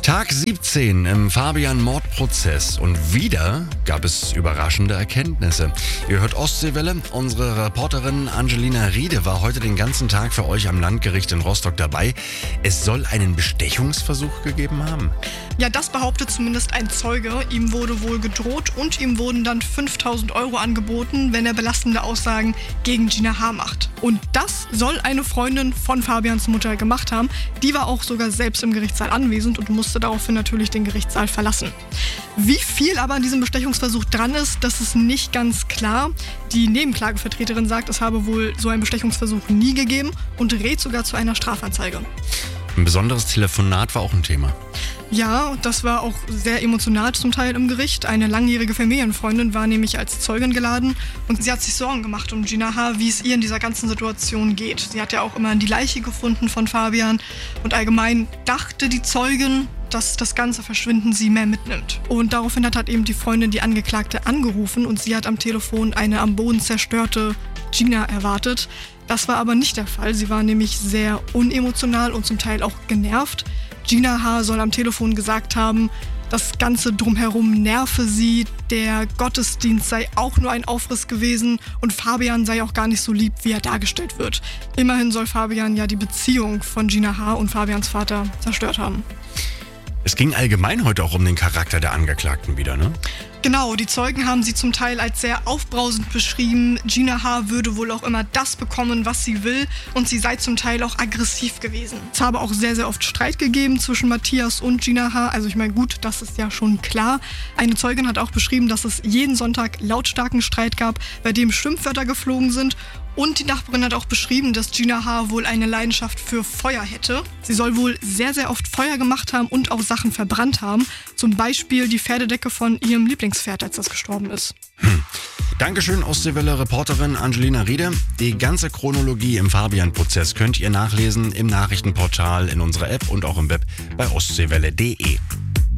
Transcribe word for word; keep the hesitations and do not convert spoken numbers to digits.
Tag siebzehn im Fabian-Mordprozess und wieder gab es überraschende Erkenntnisse. Ihr hört Ostseewelle, unsere Reporterin Angelina Riede war heute den ganzen Tag für euch am Landgericht in Rostock dabei. Es soll einen Bestechungsversuch gegeben haben. Ja, das behauptet zumindest ein Zeuge. Ihm wurde wohl gedroht und ihm wurden dann fünftausend Euro angeboten, wenn er belastende Aussagen gegen Gina H. macht. Und das soll eine Freundin von Fabians Mutter gemacht haben. Die war auch sogar selbst im Gerichtssaal anwesend und musste daraufhin natürlich den Gerichtssaal verlassen. Wie viel aber an diesem Bestechungsversuch dran ist, das ist nicht ganz klar. Die Nebenklagevertreterin sagt, es habe wohl so einen Bestechungsversuch nie gegeben und rät sogar zu einer Strafanzeige. Ein besonderes Telefonat war auch ein Thema. Ja, das war auch sehr emotional zum Teil im Gericht. Eine langjährige Familienfreundin war nämlich als Zeugin geladen und sie hat sich Sorgen gemacht um Gina H., wie es ihr in dieser ganzen Situation geht. Sie hat ja auch immer die Leiche gefunden von Fabian und allgemein dachte die Zeugin, dass das ganze Verschwinden sie mehr mitnimmt. Und daraufhin hat, hat eben die Freundin die Angeklagte angerufen und sie hat am Telefon eine am Boden zerstörte Gina erwartet. Das war aber nicht der Fall. Sie war nämlich sehr unemotional und zum Teil auch genervt. Gina H. soll am Telefon gesagt haben, das Ganze drumherum nerve sie, der Gottesdienst sei auch nur ein Aufriss gewesen und Fabian sei auch gar nicht so lieb, wie er dargestellt wird. Immerhin soll Fabian ja die Beziehung von Gina H. und Fabians Vater zerstört haben. Es ging allgemein heute auch um den Charakter der Angeklagten wieder, ne? Genau, die Zeugen haben sie zum Teil als sehr aufbrausend beschrieben. Gina H. würde wohl auch immer das bekommen, was sie will und sie sei zum Teil auch aggressiv gewesen. Es habe auch sehr, sehr oft Streit gegeben zwischen Matthias und Gina H. Also ich meine, gut, das ist ja schon klar. Eine Zeugin hat auch beschrieben, dass es jeden Sonntag lautstarken Streit gab, bei dem Schimpfwörter geflogen sind. Und die Nachbarin hat auch beschrieben, dass Gina H. wohl eine Leidenschaft für Feuer hätte. Sie soll wohl sehr, sehr oft Feuer gemacht haben und auch Sachen verbrannt haben. Zum Beispiel die Pferdedecke von ihrem Lieblingspferd, als das gestorben ist. Hm. Dankeschön, Ostseewelle-Reporterin Angelina Riede. Die ganze Chronologie im Fabian-Prozess könnt ihr nachlesen im Nachrichtenportal, in unserer App und auch im Web bei ostseewelle punkt de.